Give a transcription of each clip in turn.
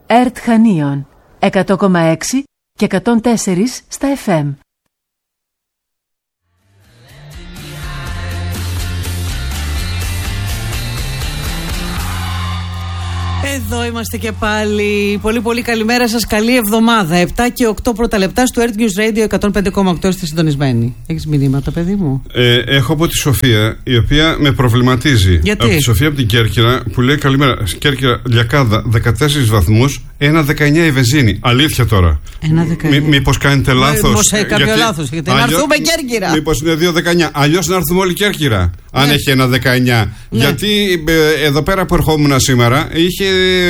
ΕΡΤ Χανίων 100,6 και 104 στα FM. Εδώ είμαστε και πάλι. Πολύ πολύ καλημέρα σας, καλή εβδομάδα. 7 και 8 πρώτα λεπτά στο Earth News Radio 105,8. Είστε συντονισμένοι. Έχεις μηνύματα, παιδί μου? Έχω από τη Σοφία, η οποία με προβληματίζει. Γιατί? Από τη Σοφία από την Κέρκυρα, που λέει καλημέρα. Κέρκυρα, Λιακάδα, 14 βαθμούς, 1,19 η βενζίνη. Αλήθεια τώρα? 1,19. Μήπως κάνετε λάθος? Μήπως κάποιο λάθος. Γιατί να έρθουμε Κέρκυρα. Μήπως είναι 2,19. Αλλιώς να έρθουμε όλοι Κέρκυρα. Αν Ναι. έχει 1,19. Ναι. Γιατί εδώ πέρα που ερχόμουν σήμερα είχε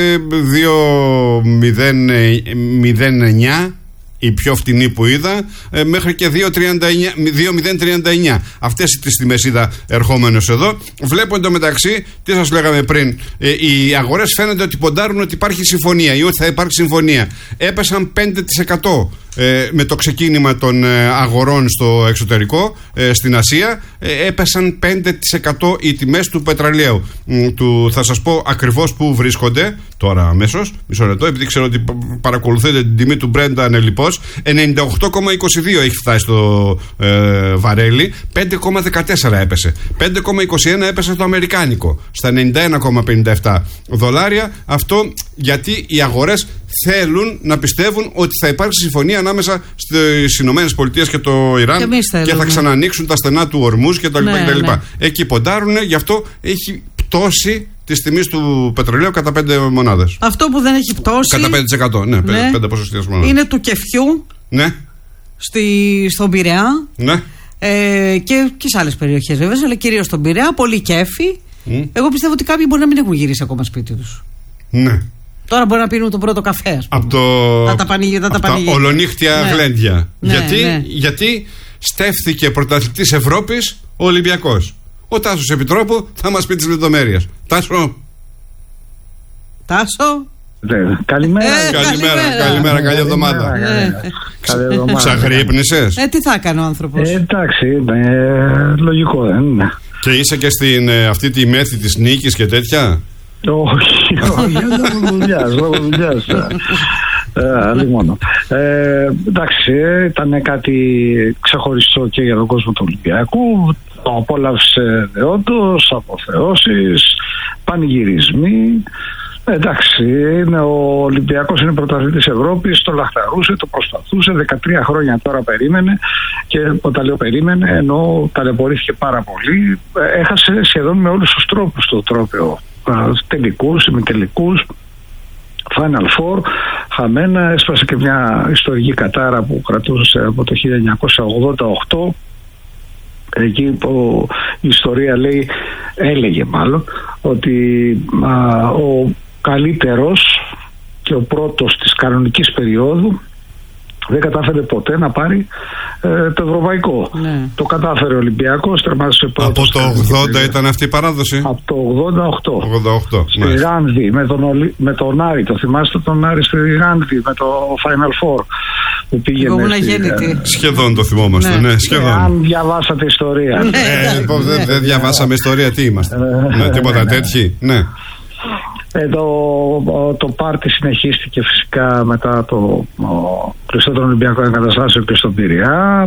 2,09 η πιο φτηνή που είδα, μέχρι και 2,039. Αυτές τις τιμές είδα ερχόμενος εδώ. Βλέπω εντωμεταξύ, τι σας λέγαμε πριν, οι αγορές φαίνεται ότι ποντάρουν ότι υπάρχει συμφωνία ή ότι θα υπάρξει συμφωνία. Έπεσαν 5% με το ξεκίνημα των αγορών στο εξωτερικό, στην Ασία. Έπεσαν 5% οι τιμές του πετρελαίου. Θα σας πω ακριβώς που βρίσκονται τώρα αμέσως, μισό λεπτό, επειδή ξέρω ότι παρακολουθείτε την τιμή του Brent ανελιπώς. 98,22 έχει φτάσει στο βαρέλι, 5,14 έπεσε. 5,21 έπεσε το αμερικάνικο, στα 91,57 δολάρια. Αυτό γιατί οι αγορές θέλουν να πιστεύουν ότι θα υπάρξει συμφωνία ανάμεσα στις Ηνωμένες Πολιτείες και το Ιράν και θα ξανανοίξουν τα στενά του Ορμούζ κτλ. Ναι. Εκεί ποντάρουν, γι' αυτό έχει πτώσει της τιμής του πετρελαίου κατά 5 μονάδες. Αυτό που δεν έχει πτώσει κατά 5%, ναι, 5 ποσοστιαίες μονάδες. Είναι του κεφιού, ναι, στον Πειραιά, ναι, και σε άλλες περιοχές βέβαια, αλλά κυρίως στον Πειραιά. Πολύ κέφι. Εγώ πιστεύω ότι κάποιοι μπορεί να μην έχουν γυρίσει ακόμα σπίτι τους. Ναι. Τώρα μπορεί να πίνουν τον πρώτο καφέ, ας πούμε. Από τα πανηγύρια. Ολονύχτια γλέντια. Ναι, γιατί στέφθηκε πρωταθλητής Ευρώπης ο Ολυμπιακός. Ο Τάσος Επιτρόπου θα μας πει τις λεπτομέρειες. Τάσο. Καλημέρα. Καλημέρα, καλή εβδομάδα. Ξαγρύπνησες? Τι θα έκανε ο άνθρωπος? Εντάξει, λογικό δεν είναι? Και είσαι και στην αυτή τη μέθη της νίκης και τέτοια? Όχι, λόγω δουλειάς. Μόνο. Εντάξει, ήταν κάτι ξεχωριστό και για τον κόσμο του Ολυμπιακού. Το απόλαυσε δεόντως, αποθεώσεις, πανηγυρισμοί. Εντάξει, ο Ολυμπιακός είναι πρωταθλητής Ευρώπης, το λαχταρούσε, το προσπαθούσε, 13 χρόνια τώρα περίμενε, και όταν λέω περίμενε εννοώ ταλαιπωρήθηκε πάρα πολύ. Έχασε σχεδόν με όλους τους τρόπους το τρόπαιο. Τελικούς, ημιτελικούς, Final Four, χαμένα. Έσπασε και μια ιστορική κατάρα που κρατούσε από το 1988, εκεί που η ιστορία έλεγε μάλλον ότι ο καλύτερος και ο πρώτος της κανονικής περίοδου δεν κατάφερε ποτέ να πάρει το ευρωπαϊκό. Ναι. Το κατάφερε ο Ολυμπιακός, τερμάτισε πρώτος. Από το 80 ήταν αυτή η παράδοση? Από το 88. Στη Γάνδη, με τον Άρη, το θυμάστε τον Άρη στη Γάνδη, με το Final Four που πήγαινε. Σχεδόν το θυμόμαστε, ναι, σχεδόν. Αν διαβάσατε ιστορία. Δεν διαβάσαμε ιστορία, τι είμαστε? Τίποτα τέτοιοι, ναι. Το πάρτι συνεχίστηκε φυσικά μετά το κλειστό των Ολυμπιακών εγκαταστάσεων και στον Πειραιά.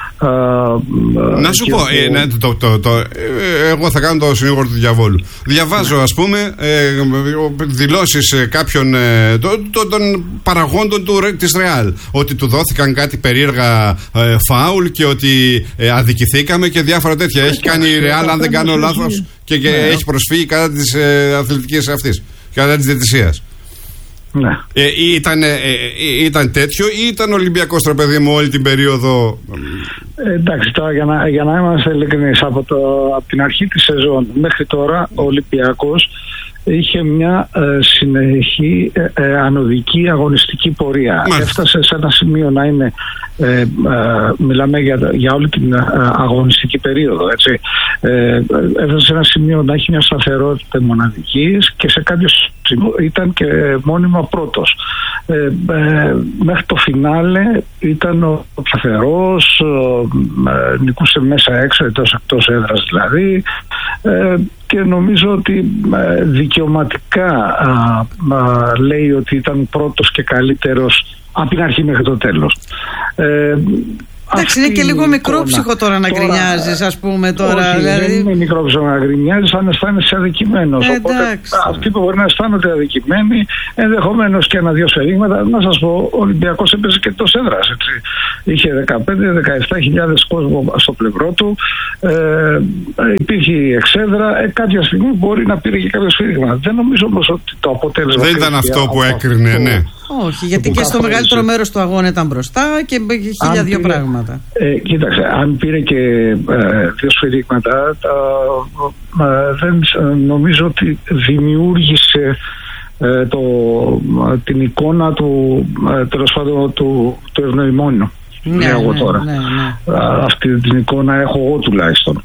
Να σου πω, εγώ θα κάνω το συνήγορο του διαβόλου. Διαβάζω, ας πούμε, δηλώσεις κάποιων των παραγόντων της Ρεάλ, ότι του δόθηκαν κάτι περίεργα φάουλ και ότι αδικηθήκαμε και διάφορα τέτοια. Έχει κάνει η Ρεάλ, αν δεν κάνω λάθος, και έχει προσφύγει κατά της αθλητικής αυτής, κατά της διαιτησίας. Ναι. Ήταν τέτοιο ή ήταν Ολυμπιακός, το παιδί μου, όλη την περίοδο? Εντάξει, τώρα για να είμαστε ειλικρινείς, από την αρχή της σεζόν μέχρι τώρα ο Ολυμπιακός είχε μια συνεχή ανωδική αγωνιστική πορεία. Έφτασε σε ένα σημείο να είναι, μιλάμε για όλη την αγωνιστική περίοδο, έτσι. Έφτασε σε ένα σημείο να έχει μια σταθερότητα μοναδικής και σε κάποιο σημείο ήταν και μόνιμα πρώτος. Μέχρι το φινάλε ήταν ο σταθερός, νικούσε μέσα έξω, εκτός έδρας δηλαδή, και νομίζω ότι δικαιωματικά λέει ότι ήταν πρώτος και καλύτερος από την αρχή μέχρι το τέλος. Εντάξει, είναι και λίγο μικρόψυχο τώρα να γκρινιάζεις, ας πούμε τώρα. Όχι, δηλαδή... δεν είναι μικρόψυχο να γκρινιάζεις αν αισθάνεσαι αδικημένος. Οπότε αυτοί που μπορεί να αισθάνονται αδικημένοι, ενδεχομένως και ένα-δύο σφαιρίγματα. Να σας πω, ο Ολυμπιακός έπαιζε και εκτός έδρας. Είχε 15-17 χιλιάδες κόσμο στο πλευρό του. Υπήρχε εξέδρα. Κάποια στιγμή μπορεί να πήρε και κάποιο σφαιρίγμα. Δεν νομίζω όμως ότι το αποτέλεσμα. Δεν ήταν αυτό που έκρινε, ναι. Όχι, γιατί και στο μεγαλύτερο μέρος του αγώνα ήταν μπροστά και χίλια δύο πράγματα. Κοίταξε, αν πήρε και δύο σφαιρίγματα, δεν νομίζω ότι δημιούργησε την εικόνα του, τέλος πάντων, του ευνοημόνιου. Ναι, εγώ τώρα. Ναι. Αυτή την εικόνα έχω εγώ τουλάχιστον.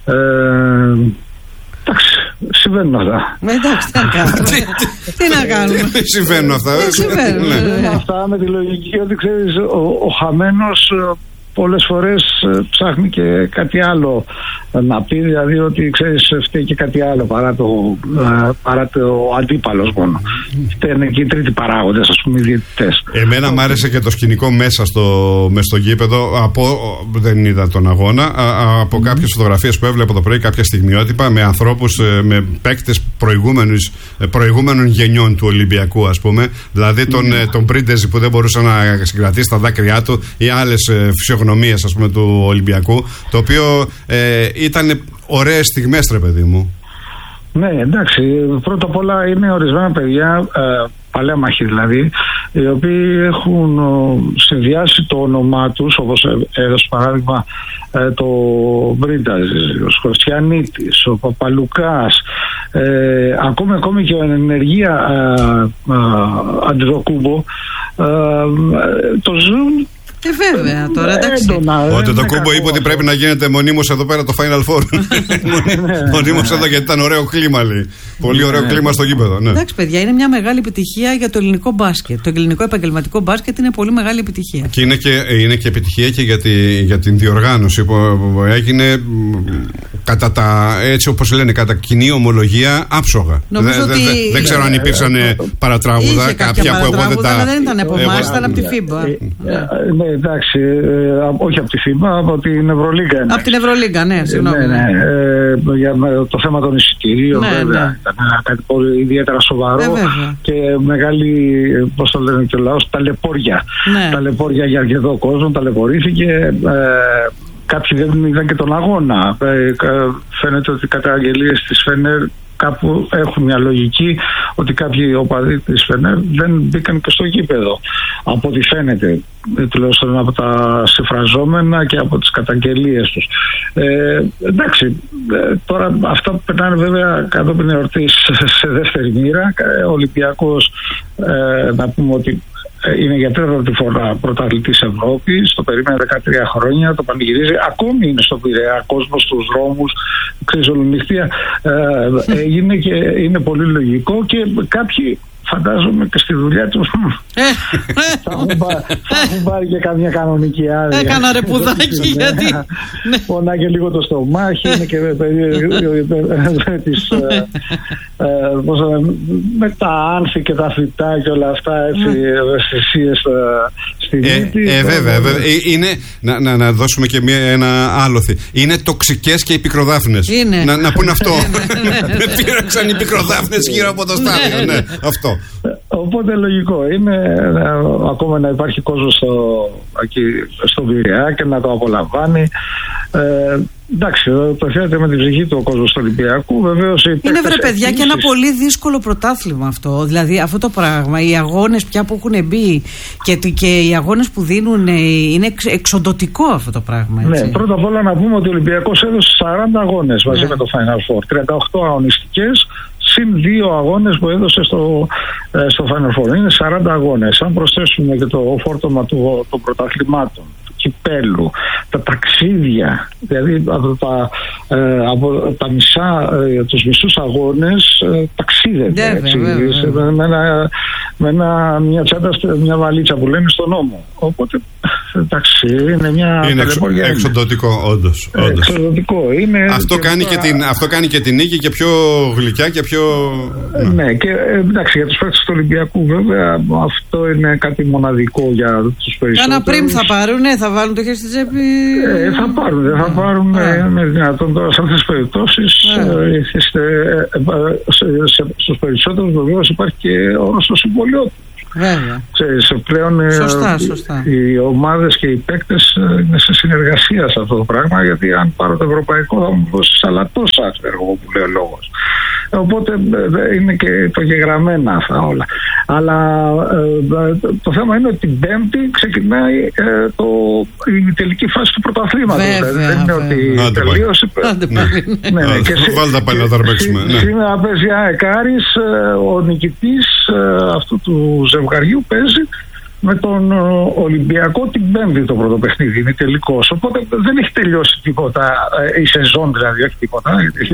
Εντάξει, συμβαίνουν αυτά. Εντάξει, τι να κάνουμε. Συμβαίνουν αυτά. Συμβαίνουν αυτά με τη λογική ότι ξέρεις, ο χαμένος πολλές φορές ψάχνει και κάτι άλλο να πει, δηλαδή ότι ξέρεις φταίει και κάτι άλλο παρά το αντίπαλος μόνο. Φταίνε και οι τρίτοι παράγοντες, ας πούμε, οι διαιτητές. Εμένα μ' άρεσε και το σκηνικό μέσα στο γήπεδο, δεν είδα τον αγώνα, από κάποιες φωτογραφίες που έβλεπα το πρωί, κάποια στιγμιότυπα με ανθρώπους, με παίκτες προηγούμενων γενιών του Ολυμπιακού, ας πούμε, δηλαδή τον Πρίντεζη που δεν μπορούσε να συγκρατήσει τα δάκρυά του ή άλλες φυσιογνωμίες, ας πούμε, του Ολυμπιακού, το οποίο ήταν ωραίες στιγμές, ρε παιδί μου. Ναι, εντάξει, πρώτα απ' όλα είναι ορισμένα παιδιά, παλαιά μαχή δηλαδή, οι οποίοι έχουν συνδυάσει το όνομά τους, όπως έδωσε παράδειγμα το Μπρίνταζη, ο Σκοστιανίτης, ο Παπαλουκάς, ακόμη και ο ενεργεία Αντιδοκούμπο, το ζουν. Βέβαια, τώρα εντάξει. Ότι το Κούμπο είπε ότι πρέπει να γίνεται μονίμως εδώ πέρα το Final Four. Μονίμως εδώ, γιατί ήταν ωραίο κλίμα, λέει. Πολύ ωραίο κλίμα στο γήπεδο. Εντάξει, παιδιά, είναι μια μεγάλη επιτυχία για το ελληνικό μπάσκετ. Το ελληνικό επαγγελματικό μπάσκετ είναι πολύ μεγάλη επιτυχία. Και είναι και επιτυχία και για την διοργάνωση που έγινε έτσι όπως λένε, κατά κοινή ομολογία, άψογα. Δεν ξέρω αν υπήρξαν παρατράγουδα, κάποια που εγώ δεν τα. Δεν ήταν από εμάς, ήταν από τη FIBA. Εντάξει, όχι από τη FIBA, από την Ευρωλίγκα. Από την Ευρωλίγκα, ναι, συγγνώμη. Για το θέμα των εισιτηρίων, βέβαια. Ήταν κάτι πολύ ιδιαίτερα σοβαρό και μεγάλη, πώς το λένε και ο λαός, ταλαιπώρια. Ταλαιπώρια για αρκετό κόσμο, ταλαιπωρήθηκε. Κάποιοι δεν είδαν και τον αγώνα. Φαίνεται ότι οι καταγγελίες της Φενέρ κάπου έχουν μια λογική ότι κάποιοι οπαδοί της Φενέρ δεν μπήκαν και στο γήπεδο. Από ό,τι φαίνεται, τουλάχιστον από τα συμφραζόμενα και από τις καταγγελίες τους. Εντάξει, τώρα αυτά περνάνε βέβαια κατόπιν εορτής σε δεύτερη μοίρα. Ο Ολυμπιακός, να πούμε ότι είναι για τέταρτη φορά πρωταθλητής Ευρώπης, το περίμενε 13 χρόνια, το πανηγυρίζει, ακόμη είναι στο Πειραιά, κόσμος στους δρόμους, ξέρεις, ολονυχτία έγινε και είναι πολύ λογικό και κάποιοι φαντάζομαι και στη δουλειά του θα έχουν πάρει και καμιά κανονική άδεια. Έκανα ρε πουδάκι γιατί πονά και λίγο το στομάχι, είναι και με τα άνθη και τα φυτά και όλα αυτά, έτσι, ευαισθησίες στη μύτη. Βέβαια, να δώσουμε και ένα άλοθη. Είναι τοξικές και οι πικροδάφνες. Να πούνε αυτό. Με πήραξαν οι πικροδάφνες γύρω από το στάδιο. Αυτό. Οπότε λογικό είναι ακόμα να υπάρχει κόσμος στο Πειραιά και να το απολαμβάνει. Εντάξει, το φαίνεται με την ψυχή του ο κόσμος του Ολυμπιακού. Βεβαίως είναι βρε παιδιά και ένα πολύ δύσκολο πρωτάθλημα αυτό. Δηλαδή αυτό το πράγμα, οι αγώνες πια που έχουν μπει και οι αγώνες που δίνουν, είναι εξοντωτικό αυτό το πράγμα. Έτσι. Ναι, πρώτα απ' όλα να πούμε ότι ο Ολυμπιακός έδωσε 40 αγώνες μαζί με το Final Four. 38 αγωνιστικές συν 2 αγώνες που έδωσε στο Final Four. Είναι 40 αγώνες. Αν προσθέσουμε και το φόρτωμα των πρωταθλημάτων, του κυπέλου, τα ταξίδια, δηλαδή από τα τους μισούς αγώνες ταξίδεται. Με μια τσάντα, μια βαλίτσα που λένε στον νόμο. Οπότε εντάξει, είναι μια. Είναι εξοντωτικό, όντως. Εξοντωτικό είναι. Αυτό κάνει και την νίκη και πιο γλυκιά και πιο. Ναι, και εντάξει, για τους παίκτες του Ολυμπιακού, βέβαια, αυτό είναι κάτι μοναδικό για τους περισσότερους. Κάνα πριν θα πάρουν, θα βάλουν το χέρι στη τσέπη. Δεν θα πάρουν με δυνατόν τώρα σε αυτές τις περιπτώσεις. Στους περισσότερους βεβαίως υπάρχει και όρος των συμβολιών. Βέβαια. Πλέον σωστά. Οι ομάδες και οι παίκτες είναι σε συνεργασία σε αυτό το πράγμα, γιατί αν πάρω το ευρωπαϊκό θα μου δώσει σαλατόσα, που λέει ο λόγος. Οπότε είναι και προγεγραμμένα αυτά όλα. Αλλά το θέμα είναι ότι την Πέμπτη ξεκινάει η τελική φάση του πρωταθλήματος. Δεν είναι ότι τελείωσε. Βάλτε πάλι να τα παίξουμε. Σήμερα παίζει Αεκάρης, ο νικητής αυτού του ζευγαριού παίζει με τον Ολυμπιακό την Πέμπτη το πρώτο παιχνίδι, είναι τελικός. Οπότε δεν έχει τελειώσει τίποτα η σεζόν, δηλαδή, όχι τίποτα.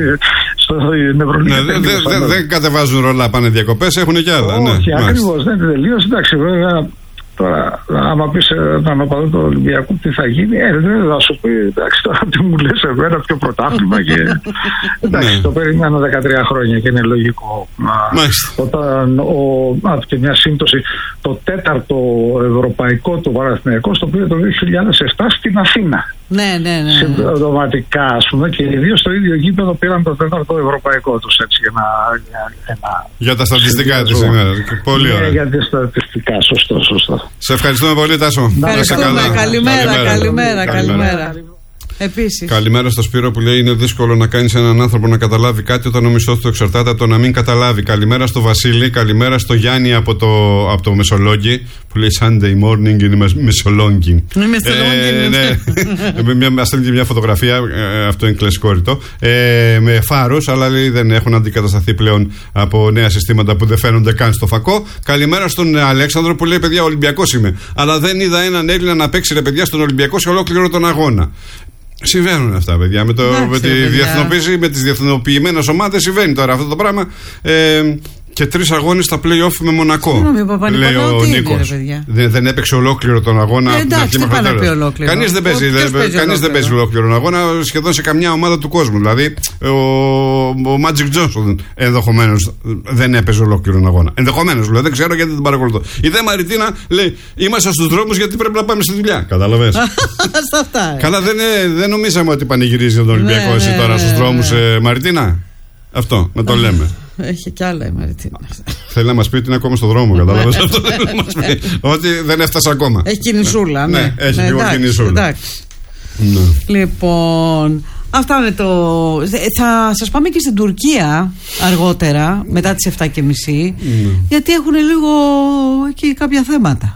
Δεν κατεβάζουν ρολά, πάνε διακοπές, έχουν και άλλα. Όχι, ακριβώς, δεν τελείωσε. Εντάξει, βέβαια. Τώρα, άμα πεις έναν οπαδό του Ολυμπιακού τι θα γίνει, δεν θα σου πει, εντάξει, τώρα τι μου λες εμένα, πιο πρωτάθλημα και εντάξει, το περιμένω 13 χρόνια και είναι λογικό. Όταν και μια σύμπτωση, το τέταρτο ευρωπαϊκό του Παναθηναϊκού, στο οποίο το 2007 στην Αθήνα. Ναι. Συμπτωματικά, ας πούμε, και οι δύο στο ίδιο γήπεδο πήραν το τέταρτο ευρωπαϊκό τους, έτσι, για τα στατιστικά της ημέρας. Πολύ ωραία. Για τα στατιστικά, σωστό. Σε ευχαριστούμε πολύ, Τάσο. Καλημέρα. Επίσης. Καλημέρα στο Σπύρο που λέει: είναι δύσκολο να κάνεις έναν άνθρωπο να καταλάβει κάτι όταν ο μισθός του εξαρτάται από το να μην καταλάβει. Καλημέρα στο Βασίλη, καλημέρα στο Γιάννη από το Μεσολόγγι που λέει Sunday morning είναι Μεσολόγγι. Μα στέλνει μια φωτογραφία, αυτό είναι κλασικό ρητό, με φάρους, αλλά λέει δεν έχουν αντικατασταθεί πλέον από νέα συστήματα που δεν φαίνονται καν στο φακό. Καλημέρα στον Αλέξανδρο που λέει: παιδιά, Ολυμπιακός είμαι. Αλλά δεν είδα έναν Έλληνα να παίξει ρε παιδιά στον Ολυμπιακό σε ολόκληρο τον αγώνα. Συμβαίνουν αυτά, παιδιά. Με τη διεθνοποίηση, με τις διεθνοποιημένες ομάδες συμβαίνει τώρα αυτό το πράγμα. Και 3 αγώνες στα play-off με Μονακό. Λέει ο Νίκος. Δεν έπαιξε ολόκληρο τον αγώνα. Εντάξει, δεν πάνε να πει ολόκληρο. Κανείς δεν παίζει ολόκληρο τον αγώνα σχεδόν σε καμιά ομάδα του κόσμου. Δηλαδή, ο Magic Johnson ενδεχομένως δεν έπαιζε ολόκληρο τον αγώνα. Ενδεχομένως, δεν ξέρω γιατί δεν παρακολουθώ. Η Δε Μαριτίνα λέει: είμαστε στους δρόμους γιατί πρέπει να πάμε στη δουλειά. Κατάλαβες. Καλά, δεν νομίζαμε ότι πανηγυρίζει τον Ολυμπιακό εσύ τώρα στους δρόμους, Μαριτίνα. Αυτό, να το λέμε. Έχει κι άλλα η Μαριτίνα. Θέλει να μας πει ότι είναι ακόμα στον δρόμο, κατάλαβες αυτό. Ότι δεν έφτασε ακόμα. Έχει κινησούλα, ναι. Έχει λίγο κινησούλα. Λοιπόν, αυτά είναι το. Θα σας πάμε και στην Τουρκία αργότερα, μετά τις 7:30, γιατί έχουν λίγο εκεί κάποια θέματα.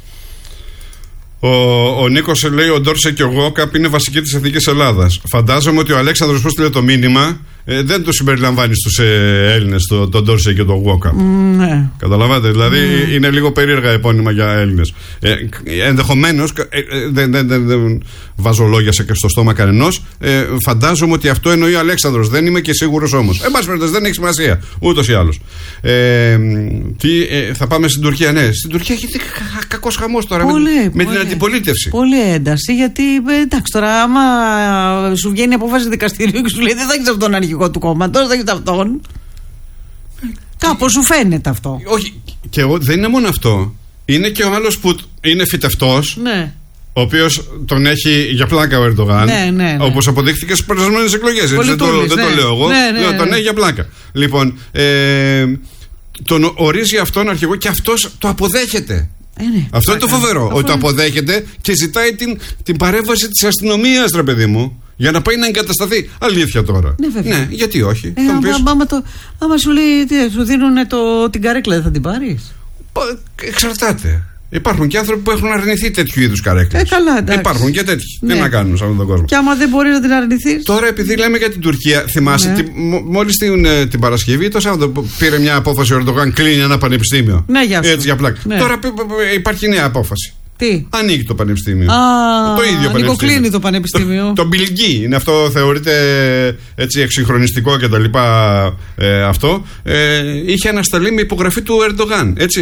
Ο Νίκος λέει: ο Ντόρσε και ο Γόκαπ είναι βασικοί της Εθνικής Ελλάδας. Φαντάζομαι ότι ο Αλέξανδρος που στείλε το μήνυμα δεν το συμπεριλαμβάνει στους Έλληνες, τον Ντόρσε και τον Γόκαπ. Ναι. Καταλαβαίνετε, δηλαδή είναι λίγο περίεργα επώνυμα για Έλληνες. Ενδεχομένως, δεν βάζω λόγια στο στόμα κανενός, φαντάζομαι ότι αυτό εννοεί ο Αλέξανδρος. Δεν είμαι και σίγουρος όμως. Εν πάση περιπτώσει, δεν έχει σημασία, ούτως ή άλλως. Θα πάμε στην Τουρκία, ναι. Στην Τουρκία έχει κακός χαμός τώρα με την αντιπολίτευση. Πολύ ένταση, γιατί εντάξει τώρα, άμα σου βγαίνει απόφαση δικαστηρίου και σου λέει δεν θα έχεις αυτόν αρχηγό του κόμματος, θα έχεις αυτόν. Κάπως σου φαίνεται αυτό. Όχι, και δεν είναι μόνο αυτό. Είναι και ο άλλος που είναι φυτευτός. Ναι. Ο οποίος τον έχει για πλάκα ο Ερντογάν. Ναι. Όπως αποδείχθηκε στις περασμένες εκλογές. Δεν το λέω εγώ. Τον έχει για πλάκα. Λοιπόν, τον ορίζει αυτόν αρχηγό και αυτός το αποδέχεται. Αυτό είναι το φοβερό. Ότι το αποδέχεται και ζητάει την παρέμβαση της αστυνομίας, ρε παιδί μου, για να πάει να εγκατασταθεί. Αλήθεια τώρα. Ναι, γιατί όχι. Άμα σου λέει, σου δίνουν την καρέκλα, δεν θα την πάρεις? Εξαρτάται. Υπάρχουν και άνθρωποι που έχουν αρνηθεί τέτοιου είδους καρέκλες. Υπάρχουν και τέτοιοι. Τι να κάνουν σε αυτόν τον κόσμο. Και άμα δεν μπορεί να την αρνηθείς. Τώρα, επειδή λέμε για την Τουρκία, θυμάσαι μόλις την Παρασκευή, το Σάββατο πήρε μια απόφαση ο Ερντογάν, κλείνει ένα πανεπιστήμιο. Ναι, για έτσι για πλάκα. Τώρα υπάρχει νέα απόφαση. Τι? Ανοίγει το πανεπιστήμιο. Το ίδιο πανεπιστήμιο. Κλείνει το πανεπιστήμιο. Το Μπιλγκί είναι αυτό, θεωρείται έτσι εξυγχρονιστικό κτλ. Αυτό είχε ανασταλεί με υπογραφή του Ερντογάν. Έτσι.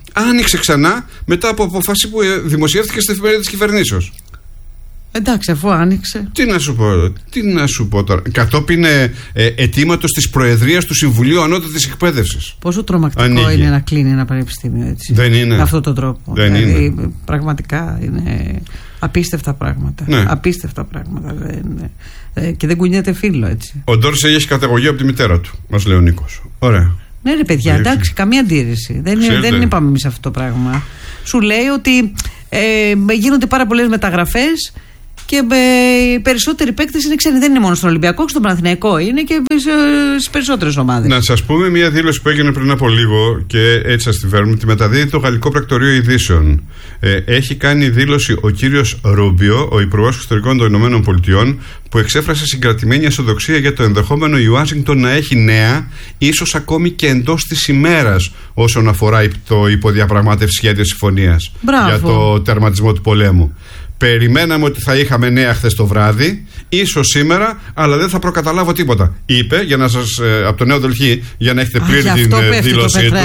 Άνοιξε ξανά μετά από απόφαση που δημοσιεύτηκε στην εφημερίδα της κυβερνήσεως. Εντάξει, αφού άνοιξε. Τι να σου πω τώρα. Κατόπιν αιτήματος της Προεδρίας του Συμβουλίου Ανώτατης Εκπαίδευσης. Πόσο τρομακτικό είναι να κλείνει ένα πανεπιστήμιο έτσι. Δεν είναι. Με αυτόν τον τρόπο. Δεν δηλαδή, είναι. Πραγματικά είναι απίστευτα πράγματα. Ναι. Απίστευτα πράγματα. Και δεν κουνιέται φύλλο έτσι. Ο Ντόρσεϊ έχει καταγωγή από τη μητέρα του, μας λέει ο Νίκος. Ωραία. Ναι, ρε παιδιά, εντάξει, καμία αντίρρηση. Δεν είπαμε εμείς αυτό το πράγμα. Σου λέει ότι γίνονται πάρα πολλές μεταγραφές. Και οι περισσότεροι παίκτες είναι ξένοι. Δεν είναι μόνο στον Ολυμπιακό, στον Παναθηναϊκό. Είναι και στις περισσότερες ομάδες. Να σας πούμε μια δήλωση που έγινε πριν από λίγο και έτσι σας τη φέρουμε. Τη μεταδίδει το Γαλλικό Πρακτορείο Ειδήσεων. Έχει κάνει δήλωση ο κύριος Ρούμπιο, ο Υπουργός Εξωτερικών των Ηνωμένων Πολιτειών, που εξέφρασε συγκρατημένη αισιοδοξία για το ενδεχόμενο η Ουάσιγκτον να έχει νέα, ίσως ακόμη και εντός της ημέρας, όσον αφορά το υποδιαπραγμάτευση σχέδιο συμφωνίας για το τερματισμό του πολέμου. Περιμέναμε ότι θα είχαμε νέα χθες το βράδυ, ίσως σήμερα, αλλά δεν θα προκαταλάβω τίποτα. Είπε, για να σας, από το Νέο Δελχή, για να έχετε πλήρη την δήλωσή του.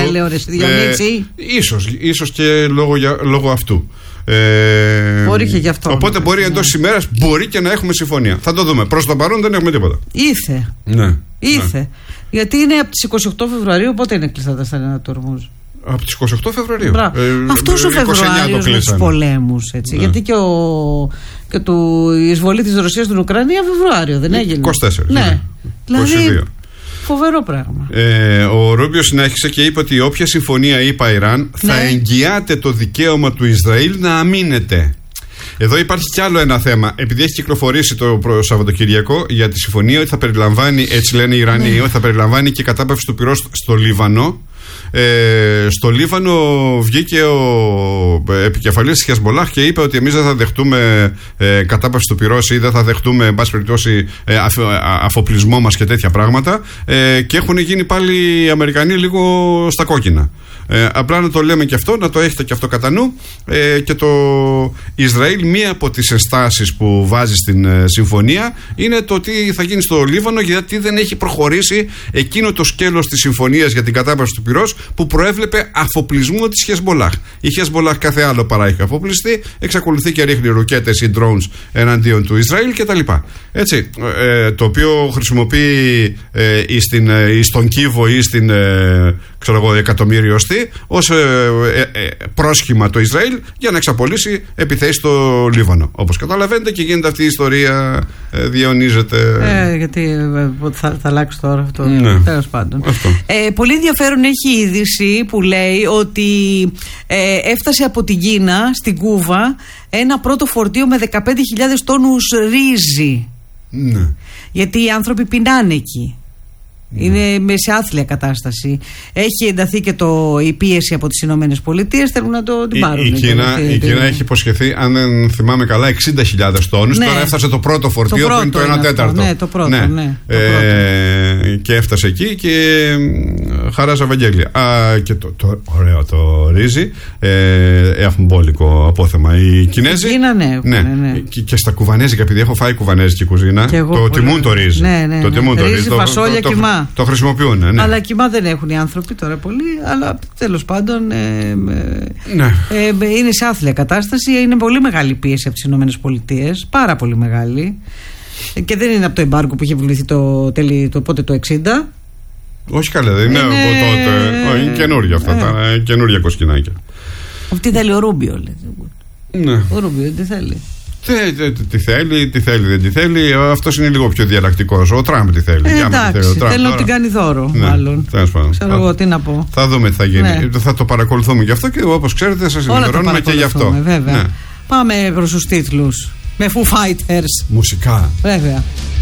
Ίσως και λόγω αυτού. Μπορεί και γι' αυτό. Οπότε μπορεί εντός της ημέρας, μπορεί και να έχουμε συμφωνία. Θα το δούμε. Προς το παρόν δεν έχουμε τίποτα. Ήρθε. Ναι. Γιατί είναι από τις 28 Φεβρουαρίου, πότε είναι κλειστά τα σταλινά του Ορμούζ? Από τις 28 Φεβρουαρίου. Αυτός ο Φεβρουάριος με τους πολέμους, έτσι. Ναι. Γιατί και η εισβολή της Ρωσίας στην Ουκρανία Φεβρουάριο δεν έγινε? 24. Ναι. Δηλαδή, φοβερό πράγμα. Ο Ρούμπιο συνέχισε και είπε ότι όποια συμφωνία ΗΠΑ-Ιράν θα εγγυάται το δικαίωμα του Ισραήλ να αμήνεται. Εδώ υπάρχει κι άλλο ένα θέμα. Επειδή έχει κυκλοφορήσει το Σαββατοκυριακό για τη συμφωνία ότι θα περιλαμβάνει, έτσι λένε οι Ιρανοί, ότι θα περιλαμβάνει και κατάπαυση του πυρός στο Λίβανο. Στο Λίβανο βγήκε ο επικεφαλής της Χεσμολάχ και είπε ότι εμείς δεν θα δεχτούμε κατάπαυση του πυρός ή δεν θα δεχτούμε, εν πάση περιπτώσει, αφοπλισμό μας και τέτοια πράγματα, και έχουν γίνει πάλι οι Αμερικανοί λίγο στα κόκκινα. Απλά να το λέμε και αυτό, να το έχετε και αυτό κατά νου. Και το Ισραήλ, μία από τις ενστάσεις που βάζει στην συμφωνία είναι το τι θα γίνει στο Λίβανο, γιατί δεν έχει προχωρήσει εκείνο το σκέλος της συμφωνίας για την κατάπαυση του πυρός που προέβλεπε αφοπλισμό της Χεσμολάχ. Η Χεσμολάχ κάθε άλλο παρά έχει αφοπλιστεί, εξακολουθεί και ρίχνει ρουκέτες ή drones εναντίον του Ισραήλ κτλ. Έτσι, το οποίο χρησιμοποιεί στον Κίβο ή στην εκατομμύριωστή ως πρόσχημα το Ισραήλ για να εξαπολύσει επιθέσεις στο Λίβανο. Όπως καταλαβαίνετε, και γίνεται αυτή η ιστορία, διαιωνίζεται. Γιατί θα αλλάξει τώρα αυτό. Ναι. Τέλος πάντων. Πολύ ενδιαφέρον έχει η είδηση που λέει ότι έφτασε από την Κίνα στην Κούβα ένα πρώτο φορτίο με 15.000 τόνους ρύζι. Ναι. Γιατί οι άνθρωποι πεινάνε εκεί. Είναι σε άθλια κατάσταση. Έχει ενταθεί και η πίεση από τις Ηνωμένες Πολιτείες. Θέλουν να την πάρουν. Η Κίνα έχει υποσχεθεί, αν δεν θυμάμαι καλά, 60.000 τόνους. Ναι. Τώρα έφτασε το πρώτο φορτίο που είναι το 1/4. Ναι, το πρώτο. Ναι. Και έφτασε εκεί και χαράζα Ευαγγέλια. Και το ωραίο το ρύζι, έχουν μπόλικο απόθεμα οι Κινέζοι. Ναι. Και στα κουβανέζικα, επειδή έχω φάει κουβανέζικη κουζίνα, το τιμούν το ρύζι. Ρύζι, φασόλια, κιμά. Το χρησιμοποιούν, ναι. Αλλά κιμά δεν έχουν οι άνθρωποι τώρα πολύ. Αλλά τέλος πάντων είναι σε άθλια κατάσταση. Είναι πολύ μεγάλη πίεση από τις Ηνωμένες Πολιτείες. Πάρα πολύ μεγάλη. Και δεν είναι από το εμπάργκο που είχε βληθεί το 60. Όχι καλά, δεν είναι από τότε. Είναι καινούργια αυτά. Τα καινούργια κοσκινάκια. Αυτή θέλει ο Ρούμπιο, λέει. Ναι. Ο Ρούμπιο τι θέλει? Τι θέλει, δεν τη θέλει. Αυτός είναι λίγο πιο διαλλακτικός. Ο Τραμπ τι θέλει. Εντάξει, θέλει να την κάνει δώρο, μάλλον. Ξέρω εγώ τι να πω. Θα δούμε τι θα γίνει. Θα το παρακολουθούμε γι' αυτό και όπως ξέρετε σας ενημερώνουμε και γι' αυτό. Βέβαια. Πάμε προς τους τίτλους. Με Foo Fighters. Μουσικά. Βέβαια.